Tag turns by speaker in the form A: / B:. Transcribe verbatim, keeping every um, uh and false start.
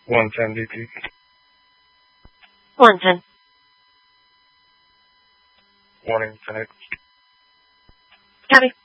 A: one ten D P.
B: one ten.
A: Warning, tonight.
B: Copy.